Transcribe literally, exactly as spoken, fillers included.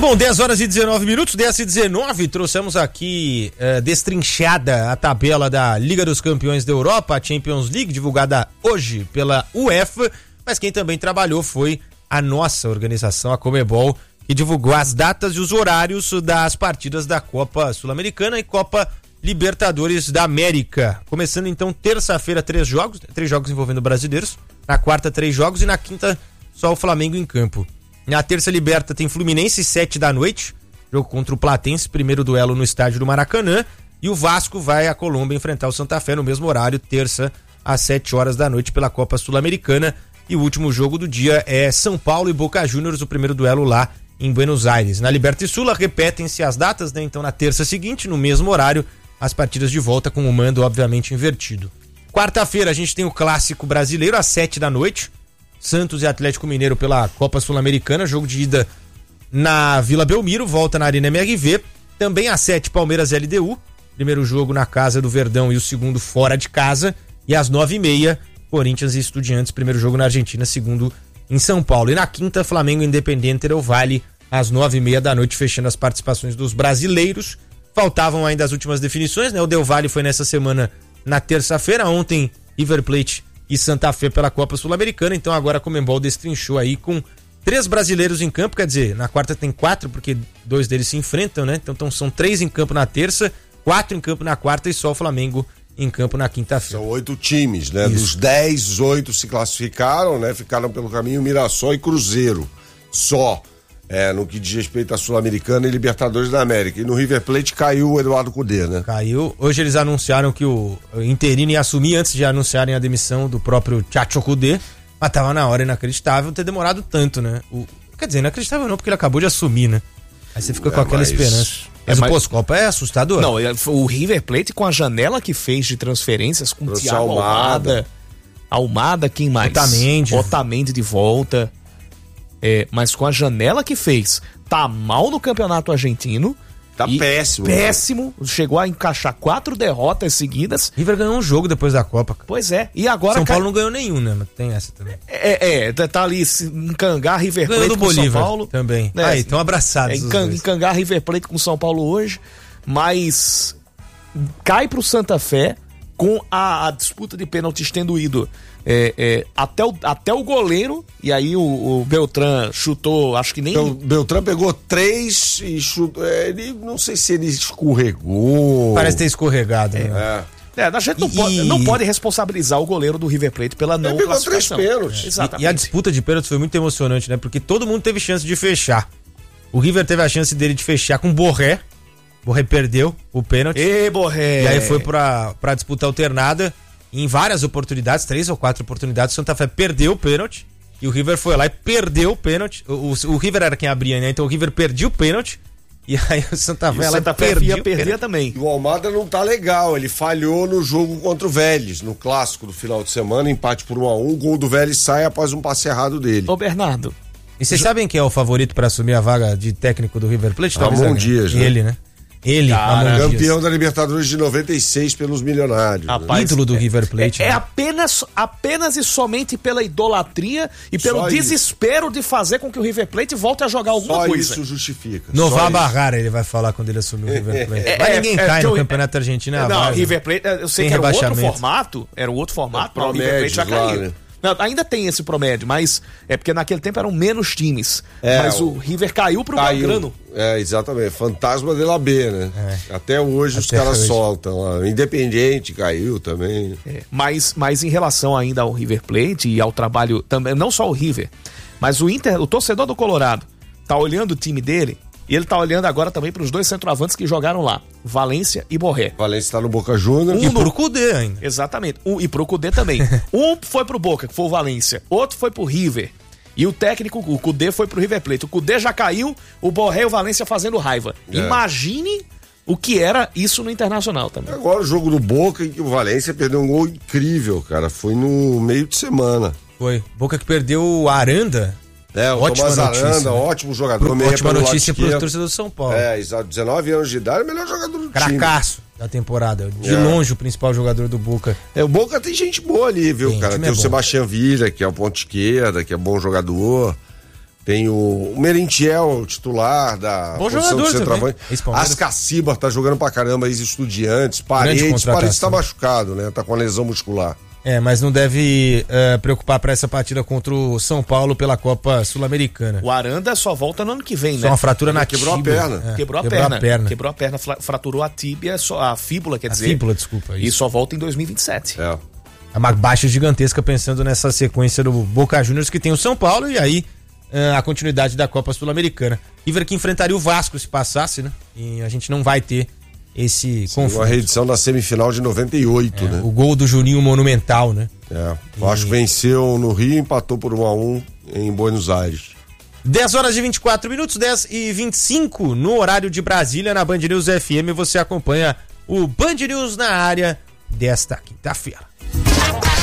Bom, dez horas e dezenove minutos, dez e dezenove, trouxemos aqui uh, destrinchada a tabela da Liga dos Campeões da Europa, a Champions League, divulgada hoje pela UEFA, mas quem também trabalhou foi a nossa organização, a Conmebol, que divulgou as datas e os horários das partidas da Copa Sul-Americana e Copa Libertadores da América. Começando então terça-feira, três jogos, três jogos envolvendo brasileiros, na quarta três jogos e na quinta só o Flamengo em campo. Na terça liberta tem Fluminense, sete da noite, jogo contra o Platense, primeiro duelo no estádio do Maracanã, e o Vasco vai à Colômbia enfrentar o Santa Fé no mesmo horário, terça às sete horas da noite pela Copa Sul-Americana, e o último jogo do dia é São Paulo e Boca Juniors, o primeiro duelo lá em Buenos Aires. Na Liberta e Sula repetem-se as datas, né? Então na terça seguinte, no mesmo horário, as partidas de volta com o mando obviamente invertido. Quarta-feira a gente tem o Clássico Brasileiro às sete da noite, Santos e Atlético Mineiro pela Copa Sul-Americana, jogo de ida na Vila Belmiro, volta na Arena M R V. Também às sete, Palmeiras e L D U, primeiro jogo na casa do Verdão e o segundo fora de casa. E às nove e meia, Corinthians e Estudiantes, primeiro jogo na Argentina, segundo em São Paulo. E na quinta, Flamengo e Independiente Del Valle, às nove e meia da noite, fechando as participações dos brasileiros. Faltavam ainda as últimas definições, né? O Del Valle foi nessa semana na terça-feira, ontem River Plate e Santa Fé pela Copa Sul-Americana, então agora a Conmebol destrinchou aí com três brasileiros em campo, quer dizer, na quarta tem quatro, porque dois deles se enfrentam, né? Então, então são três em campo na terça, quatro em campo na quarta e só o Flamengo em campo na quinta-feira. São oito times, né? Isso. Dos dez, oito se classificaram, né? Ficaram pelo caminho Mirassol e Cruzeiro, só. É, no que diz respeito à Sul-Americana e Libertadores da América. E no River Plate caiu o Eduardo Cudê, né? Caiu. Hoje eles anunciaram que o interino ia assumir antes de anunciarem a demissão do próprio Chacho Cudê, mas tava na hora, inacreditável ter demorado tanto, né? O, quer dizer, inacreditável não, porque ele acabou de assumir, né? Aí você fica é, com aquela mas... esperança. Mas é, o pós-Copa é assustador. Não, o River Plate com a janela que fez de transferências com o Thiago Almada, Almada, quem mais? Otamendi. Otamendi de volta. É, mas com a janela que fez, tá mal no campeonato argentino. Tá péssimo. Péssimo. Né? Chegou a encaixar quatro derrotas seguidas. River ganhou um jogo depois da Copa. Pois é. E agora... São Paulo cai... não ganhou nenhum, né? Mas tem essa também. É, é tá ali em Cangar, River Plate do com Bolívar, São Paulo. Também. É, aí, estão abraçados. É, em Cangar, River Plate com São Paulo hoje. Mas cai pro Santa Fé com a, a disputa de pênaltis tendo ido é, é, até, o, até o goleiro, e aí o, o Beltrán chutou, acho que nem... O Beltrán pegou três e chutou, é, ele, não sei se ele escorregou. Parece ter escorregado, é, né? É, é a gente não, e... pode, não pode responsabilizar o goleiro do River Plate pela não ele pegou três pênaltis. É. Exatamente. E, e a disputa de pênaltis foi muito emocionante, né? Porque todo mundo teve chance de fechar. O River teve a chance dele de fechar com o Borré. Borré perdeu o pênalti. Ê, Borré! E aí foi pra, pra disputa alternada. Em várias oportunidades, três ou quatro oportunidades, o Santa Fé perdeu o pênalti. E o River foi lá e perdeu o pênalti. O, o, o River era quem abria, né? Então o River perdia o pênalti. E aí o Santa Fé, e o ela Santa Fé ia perder também. E o Almada não tá legal. Ele falhou no jogo contra o Vélez, no clássico do final de semana, empate por um a um. O gol do Vélez sai após um passe errado dele. Ô, Bernardo. E vocês sabem quem é o favorito para assumir a vaga de técnico do River Plate? Ramon Dias, né? Ele, né? Ele, Cara, campeão da Libertadores de noventa e seis pelos milionários. Rapaz, né? Ídolo do é, River Plate. É, né? é apenas, apenas e somente pela idolatria e pelo Só desespero isso. de fazer com que o River Plate volte a jogar alguma Só coisa. Isso justifica. Novar Barrara, ele vai falar quando ele assumir o River Plate. É, Mas é, ninguém é, cai é, no eu, Campeonato Argentino. É, não, base, River Plate, eu sei que era outro formato, era um outro formato, mas o River Plate já caiu. Né? Não, ainda tem esse promédio, mas é porque naquele tempo eram menos times. É, mas o, o River caiu pro Belgrano. É, exatamente. Fantasma de la B, né? É. Até hoje Até os caras soltam lá. Independente caiu também. É, mas, mas em relação ainda ao River Plate e ao trabalho, também, não só o River, mas o Inter, o torcedor do Colorado, tá olhando o time dele. E ele tá olhando agora também para os dois centroavantes que jogaram lá, Valência e Borré. Valência tá no Boca Juniors. Um e pro Cudê ainda. Exatamente. Um, e pro Cudê também. Um foi pro Boca, que foi o Valência. Outro foi pro River. E o técnico, o Cudê, foi pro River Plate. O Cudê já caiu, o Borré e o Valência fazendo raiva. É. Imagine o que era isso no Internacional também. Agora o jogo do Boca, em que o Valência perdeu um gol incrível, cara. Foi no meio de semana. Foi. Boca que perdeu o Aranda. É, o ótima Tomás notícia, Aranda, né? ótimo jogador. Pro, ótima notícia pro torcedor do São Paulo. É, exato. dezenove anos de idade, melhor jogador do Cracaço time. da temporada. De é. longe o principal jogador do Boca. É, o Boca tem gente boa ali, viu, tem, cara? Tem o, o Sebastião Villa, que é o ponto esquerda, que é bom jogador. Tem o, o Merentiel, titular da Bom posição jogador de centroavante. Ascaciba tá jogando pra caramba, ex-estudiantes. Paredes, Paredes tá machucado, né? Tá com a lesão muscular. É, mas não deve uh, preocupar para essa partida contra o São Paulo pela Copa Sul-Americana. O Aranda só volta no ano que vem, só né? uma fratura na quebrou tíbia. a perna. É, quebrou, a, quebrou perna. a perna. Quebrou a perna, fraturou a tíbia, a fíbula, quer a dizer. A fíbula, desculpa. Isso. E só volta em dois mil e vinte e sete. É. É uma baixa gigantesca pensando nessa sequência do Boca Juniors que tem o São Paulo e aí uh, a continuidade da Copa Sul-Americana. River que enfrentaria o Vasco se passasse, né? E a gente não vai ter esse Sim, confronto. uma reedição da semifinal de noventa e oito, é, né? O gol do Juninho Monumental, né? É, o Vasco e... venceu no Rio e empatou por um a um em Buenos Aires. dez horas e vinte e quatro minutos, dez e vinte e cinco no horário de Brasília, na Band News F M, você acompanha o Band News na área desta quinta-feira.